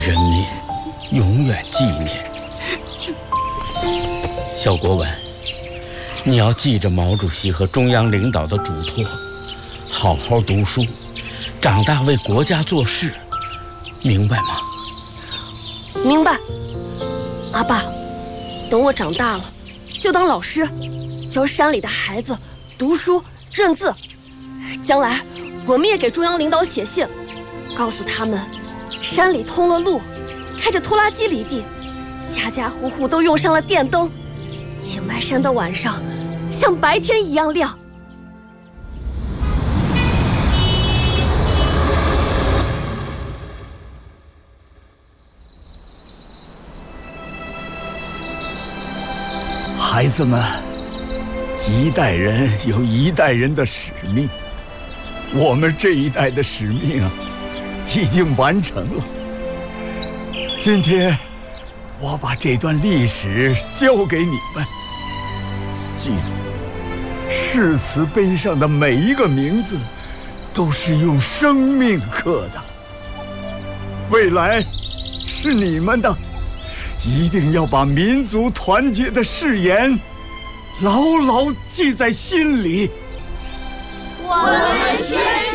人民永远纪念。小国文，你要记着毛主席和中央领导的嘱托，好好读书，长大为国家做事，明白吗？ 明白。阿爸，等我长大了，就当老师，教山里的孩子读书认字。将来我们也给中央领导写信，告诉他们，山里通了路，开着拖拉机犁地，家家户户都用上了电灯，井迈山的晚上像白天一样亮。 孩子们，一代人有一代人的使命，我们这一代的使命已经完成了。今天我把这段历史交给你们，记住，誓词碑上的每一个名字都是用生命刻的，未来是你们的，一定要把民族团结的誓言牢牢记在心里。 我们宣誓。